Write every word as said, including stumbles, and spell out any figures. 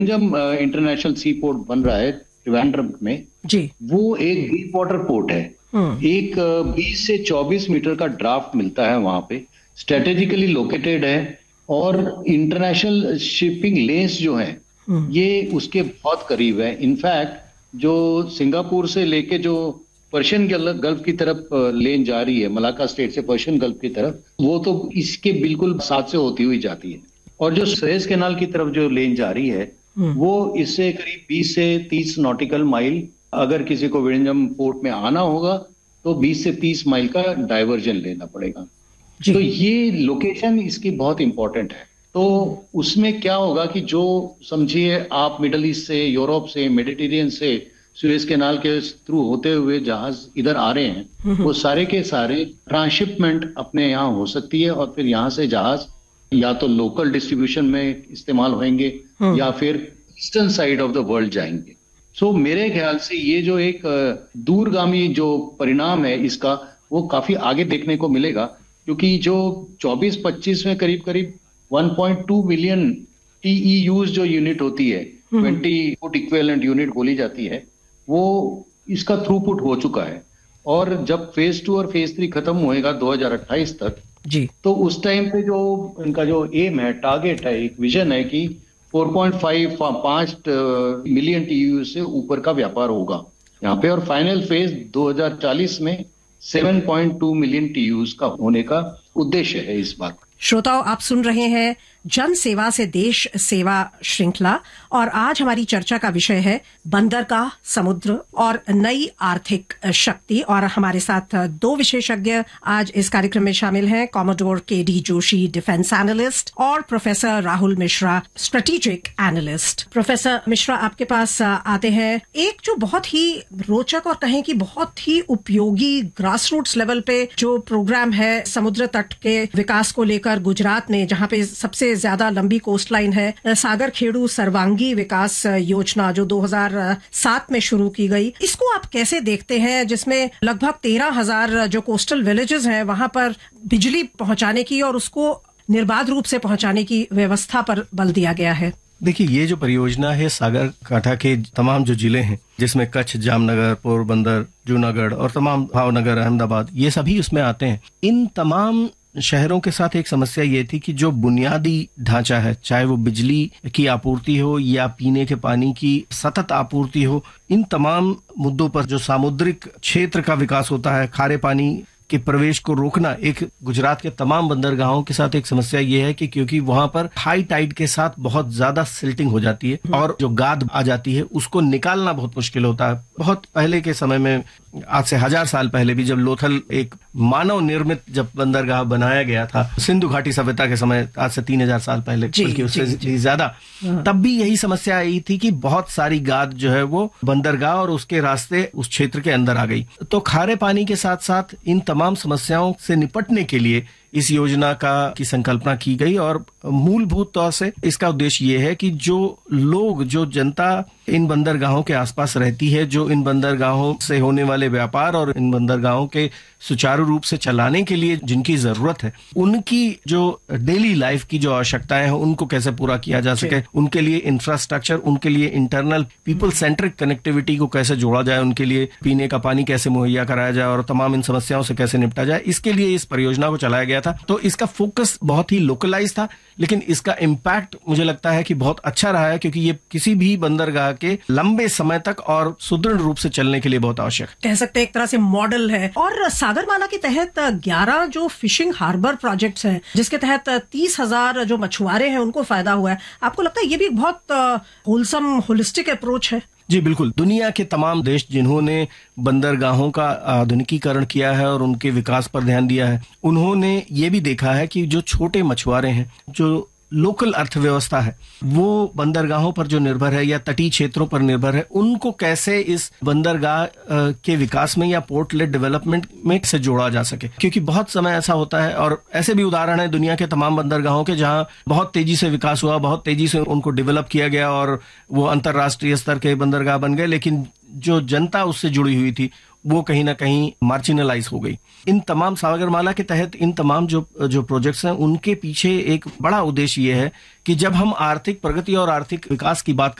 विलिंजम international सी port बन रहा है त्रिवेंद्रम में जी, वो एक डीप वाटर पोर्ट है। एक बीस से चौबीस मीटर का ड्राफ्ट मिलता है वहां पे, स्ट्रेटेजिकली लोकेटेड है और इंटरनेशनल शिपिंग लेन्स जो है ये उसके बहुत करीब है। इनफैक्ट जो सिंगापुर से लेके जो पर्शियन गल्फ की तरफ लेन जा रही है, मलाक्का स्टेट से पर्शियन गल्फ की तरफ, वो तो इसके बिल्कुल साथ से होती हुई जाती है। और जो सुएज कैनाल की तरफ जो लेन जा रही है वो इससे करीब बीस से तीस नॉटिकल माइल, अगर किसी को विलिंजम पोर्ट में आना होगा तो बीस से तीस माइल का डाइवर्जन लेना पड़ेगा। तो ये लोकेशन इसकी बहुत इंपॉर्टेंट है। तो उसमें क्या होगा कि जो समझिए आप मिडल ईस्ट से, यूरोप से, मेडिटेरियन से सुएज कैनाल के थ्रू होते हुए जहाज इधर आ रहे हैं, वो सारे के सारे ट्रांसशिपमेंट अपने यहाँ हो सकती है और फिर यहाँ से जहाज या तो लोकल डिस्ट्रीब्यूशन में इस्तेमाल होंगे या फिर eastern side of the world जाएंगे। सो so, मेरे ख्याल से ये जो एक दूरगामी जो परिणाम है इसका, वो काफी आगे देखने को मिलेगा, क्योंकि जो चौबीस पच्चीस में करीब करीब एक पॉइंट दो मिलियन टीईयूज जो यूनिट होती है, बीस फुट इक्विवेलेंट यूनिट बोली जाती है, वो इसका थ्रूपुट हो चुका है। और जब फेज टू और फेज थ्री खत्म होएगा दो हज़ार अट्ठाईस तक जी, तो उस टाइम पे जो इनका जो एम है, टारगेट है, एक विजन है कि चार पॉइंट पाँच मिलियन टीयू से ऊपर का व्यापार होगा यहाँ पे, और फाइनल फेज दो हज़ार चालीस में सात पॉइंट दो मिलियन टीयू का होने का उद्देश्य है इस बात। श्रोताओं, आप सुन रहे हैं जन सेवा से देश सेवा श्रृंखला और आज हमारी चर्चा का विषय है बंदरगाह, समुद्र और नई आर्थिक शक्ति। और हमारे साथ दो विशेषज्ञ आज इस कार्यक्रम में शामिल हैं, कॉमोडोर के डी जोशी, डिफेंस एनालिस्ट, और professor Rahul Mishra, strategic analyst. Professor Mishra, आपके पास आते हैं। एक जो बहुत ही रोचक और कहें कि बहुत ही उपयोगी ग्रास रूट्स लेवल पे जो प्रोग्राम है समुद्र तट के विकास को लेकर गुजरात में, जहाँ पे सबसे ज्यादा लंबी कोस्ट लाइन है, सागर खेड़ू सर्वांगी विकास योजना जो दो हज़ार सात में शुरू की गई, इसको आप कैसे देखते हैं, जिसमें लगभग तेरह हजार जो कोस्टल विलेजेस हैं वहां पर बिजली पहुंचाने की और उसको निर्बाध रूप से पहुंचाने की व्यवस्था पर बल दिया गया है? देखिए, ये जो परियोजना है सागर कांठा के तमाम जो जिले हैं, जिसमें कच्छ, जामनगर, पोरबंदर, जूनागढ़ और तमाम भावनगर, अहमदाबाद, ये सभी उसमें आते हैं। इन तमाम शहरों के साथ एक समस्या ये थी कि जो बुनियादी ढांचा है, चाहे वो बिजली की आपूर्ति हो या पीने के पानी की सतत आपूर्ति हो, इन तमाम मुद्दों पर जो सामुद्रिक क्षेत्र का विकास होता है, खारे पानी के प्रवेश को रोकना, एक गुजरात के तमाम बंदरगाहों के साथ एक समस्या ये है कि क्योंकि वहां पर हाई टाइड के साथ बहुत ज्यादा सिल्टिंग हो जाती है और जो गाद आ जाती है उसको निकालना बहुत मुश्किल होता है। बहुत पहले के समय में, आज से हजार साल पहले भी, जब लोथल एक मानव निर्मित जब बंदरगाह बनाया गया था सिंधु घाटी सभ्यता के समय, आज से तीन हजार साल पहले, बल्कि उससे ज्यादा, तब भी यही समस्या आई थी कि बहुत सारी गाद जो है वो बंदरगाह और उसके रास्ते उस क्षेत्र के अंदर आ गई। तो खारे पानी के साथ साथ इन तमाम समस्याओं से निपटने के लिए इस योजना का की संकल्पना की गई और मूलभूत तौर से इसका उद्देश्य ये है कि जो लोग, जो जनता इन बंदरगाहों के आसपास रहती है, जो इन बंदरगाहों से होने वाले व्यापार और इन बंदरगाहों के सुचारू रूप से चलाने के लिए जिनकी जरूरत है, उनकी जो डेली लाइफ की जो आवश्यकताएं हैं उनको कैसे पूरा किया जा सके, उनके लिए इंफ्रास्ट्रक्चर, उनके लिए इंटरनल पीपल सेंट्रिक कनेक्टिविटी को कैसे जोड़ा जाए, उनके लिए पीने का पानी कैसे मुहैया कराया जाए और तमाम इन समस्याओं से कैसे निपटा जाए, इसके लिए इस परियोजना को चलाया गया था। तो इसका फोकस बहुत ही लोकलाइज था, लेकिन इसका इम्पैक्ट मुझे लगता है कि बहुत अच्छा रहा है, क्योंकि ये किसी भी बंदरगाह के लंबे समय तक और सुदृढ़ रूप से चलने के लिए बहुत आवश्यक है। कह सकते हैं एक तरह से मॉडल है। और सागरमाला के तहत ग्यारह जो फिशिंग हार्बर प्रोजेक्ट्स हैं, जिसके तहत तीस हजार जो मछुआरे हैं उनको फायदा हुआ है, आपको लगता है ये भी एक बहुत होलसम होलिस्टिक अप्रोच है? जी बिल्कुल। दुनिया के तमाम देश जिन्होंने बंदरगाहों का आधुनिकीकरण किया है और उनके विकास पर ध्यान दिया है, उन्होंने ये भी देखा है कि जो छोटे मछुआरे हैं, जो लोकल अर्थव्यवस्था है, वो बंदरगाहों पर जो निर्भर है या तटीय क्षेत्रों पर निर्भर है, उनको कैसे इस बंदरगाह के विकास में या पोर्ट लेड डेवलपमेंट में से जोड़ा जा सके। क्योंकि बहुत समय ऐसा होता है, और ऐसे भी उदाहरण है दुनिया के तमाम बंदरगाहों के, जहां बहुत तेजी से विकास हुआ, बहुत तेजी से उनको डेवलप किया गया और वो अंतर्राष्ट्रीय स्तर के बंदरगाह बन गए, लेकिन जो जनता उससे जुड़ी हुई थी वो कहीं ना कहीं मार्जिनलाइज हो गई। इन तमाम सागरमाला के तहत इन तमाम जो जो प्रोजेक्ट्स हैं उनके पीछे एक बड़ा उद्देश्य ये है कि जब हम आर्थिक प्रगति और आर्थिक विकास की बात